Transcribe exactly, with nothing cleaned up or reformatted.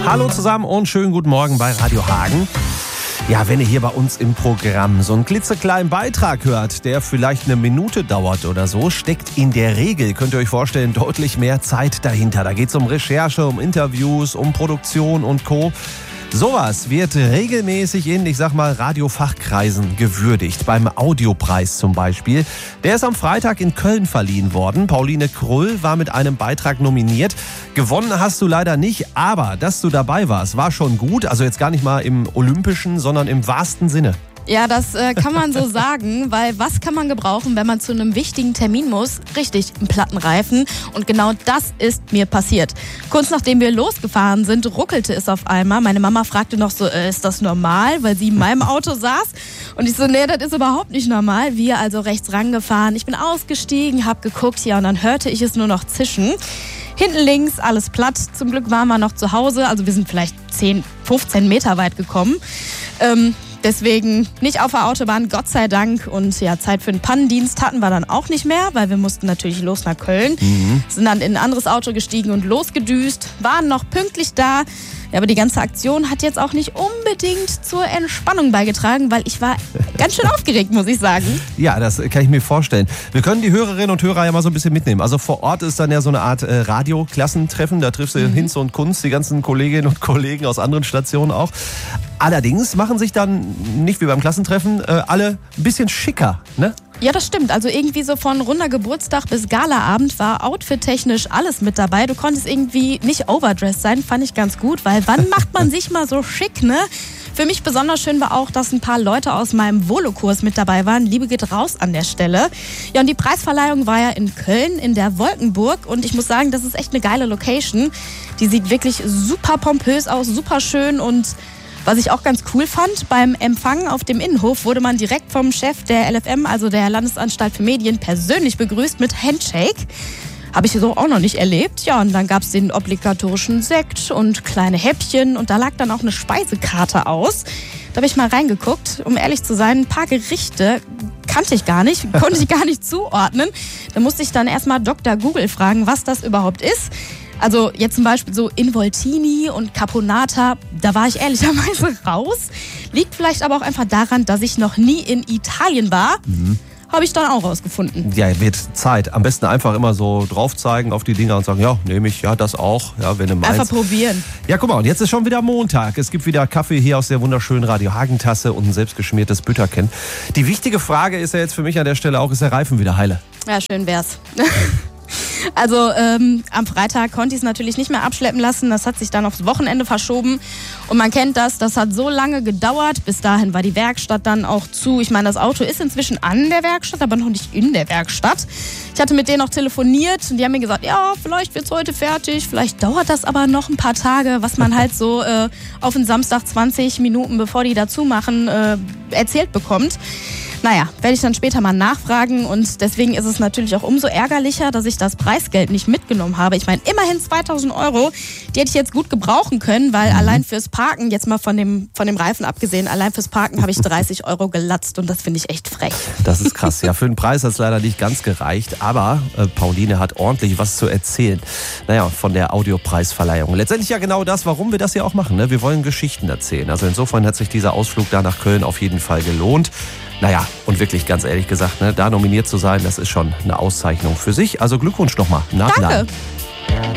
Hallo zusammen und schönen guten Morgen bei Radio Hagen. Ja, wenn ihr hier bei uns im Programm so einen klitzekleinen Beitrag hört, der vielleicht eine Minute dauert oder so, steckt in der Regel, könnt ihr euch vorstellen, deutlich mehr Zeit dahinter. Da geht es um Recherche, um Interviews, um Produktion und Co. Sowas wird regelmäßig in, ich sag mal, Radiofachkreisen gewürdigt. Beim Audiopreis zum Beispiel. Der ist am Freitag in Köln verliehen worden. Pauline Krull war mit einem Beitrag nominiert. Gewonnen hast du leider nicht, aber dass du dabei warst, war schon gut. Also jetzt gar nicht mal im Olympischen, sondern im wahrsten Sinne. Ja, das äh, kann man so sagen, weil was kann man gebrauchen, wenn man zu einem wichtigen Termin muss? Richtig, einen Plattenreifen. Und genau das ist mir passiert. Kurz nachdem wir losgefahren sind, ruckelte es auf einmal. Meine Mama fragte noch so, äh, ist das normal? Weil sie in meinem Auto saß. Und ich so, nee, das ist überhaupt nicht normal. Wir also rechts rangefahren. Ich bin ausgestiegen, hab geguckt, ja, und dann hörte ich es nur noch zischen. Hinten links, alles platt. Zum Glück waren wir noch zu Hause. Also wir sind vielleicht zehn, fünfzehn Meter weit gekommen. Ähm, Deswegen nicht auf der Autobahn, Gott sei Dank. Und ja, Zeit für einen Pannendienst hatten wir dann auch nicht mehr, weil wir mussten natürlich los nach Köln. Mhm. Sind dann in ein anderes Auto gestiegen und losgedüst, waren noch pünktlich da. Ja, aber die ganze Aktion hat jetzt auch nicht unbedingt zur Entspannung beigetragen, weil ich war ganz schön aufgeregt, muss ich sagen. Ja, das kann ich mir vorstellen. Wir können die Hörerinnen und Hörer ja mal so ein bisschen mitnehmen. Also vor Ort ist dann ja so eine Art äh, Radio-Klassentreffen. Da triffst du mhm. Hinz und Kunz, die ganzen Kolleginnen und Kollegen aus anderen Stationen auch. Allerdings machen sich dann, nicht wie beim Klassentreffen, äh, alle ein bisschen schicker, ne? Ja, das stimmt. Also irgendwie so von runder Geburtstag bis Galaabend war outfit-technisch alles mit dabei. Du konntest irgendwie nicht overdressed sein, fand ich ganz gut, weil wann macht man sich mal so schick, ne? Für mich besonders schön war auch, dass ein paar Leute aus meinem Volokurs mit dabei waren. Liebe geht raus an der Stelle. Ja, und die Preisverleihung war ja in Köln, in der Wolkenburg. Und ich muss sagen, das ist echt eine geile Location. Die sieht wirklich super pompös aus, super schön. Und was ich auch ganz cool fand, beim Empfang auf dem Innenhof wurde man direkt vom Chef der L F M, also der Landesanstalt für Medien, persönlich begrüßt mit Handshake. Habe ich so auch noch nicht erlebt. Ja, und dann gab es den obligatorischen Sekt und kleine Häppchen und da lag dann auch eine Speisekarte aus. Da habe ich mal reingeguckt. Um ehrlich zu sein, ein paar Gerichte kannte ich gar nicht, konnte ich gar nicht zuordnen. Da musste ich dann erstmal Doktor Google fragen, was das überhaupt ist. Also jetzt zum Beispiel so Involtini und Caponata, da war ich ehrlicherweise raus. Liegt vielleicht aber auch einfach daran, dass ich noch nie in Italien war. Mhm. Habe ich dann auch rausgefunden. Ja, wird Zeit. Am besten einfach immer so drauf zeigen auf die Dinger und sagen, ja, nehme ich, ja, das auch. Ja, wenn du meinst. Einfach probieren. Ja, guck mal, und jetzt ist schon wieder Montag. Es gibt wieder Kaffee hier aus der wunderschönen Radio Hagen-Tasse und ein selbstgeschmiertes Bütterchen. Die wichtige Frage ist ja jetzt für mich an der Stelle auch, ist der Reifen wieder heile? Ja, schön wär's. Also ähm, am Freitag konnte ich es natürlich nicht mehr abschleppen lassen. Das hat sich dann aufs Wochenende verschoben. Und man kennt das, das hat so lange gedauert. Bis dahin war die Werkstatt dann auch zu. Ich meine, das Auto ist inzwischen an der Werkstatt, aber noch nicht in der Werkstatt. Ich hatte mit denen auch telefoniert und die haben mir gesagt, ja, vielleicht wird's heute fertig. Vielleicht dauert das aber noch ein paar Tage, was man halt so äh, auf den Samstag zwanzig Minuten, bevor die dazu machen, äh, erzählt bekommt. Naja, werde ich dann später mal nachfragen und deswegen ist es natürlich auch umso ärgerlicher, dass ich das Preisgeld nicht mitgenommen habe. Ich meine, immerhin zweitausend Euro, die hätte ich jetzt gut gebrauchen können, weil mhm. allein fürs Parken, jetzt mal von dem, von dem Reifen abgesehen, allein fürs Parken habe ich dreißig Euro gelatzt und das finde ich echt frech. Das ist krass. Ja, für den Preis hat es leider nicht ganz gereicht, aber äh, Pauline hat ordentlich was zu erzählen. Naja, von der Audiopreisverleihung. Letztendlich ja genau das, warum wir das ja auch machen. Ne? Wir wollen Geschichten erzählen. Also insofern hat sich dieser Ausflug da nach Köln auf jeden Fall gelohnt. Naja, und wirklich ganz ehrlich gesagt, ne, da nominiert zu sein, das ist schon eine Auszeichnung für sich. Also Glückwunsch nochmal. Danke.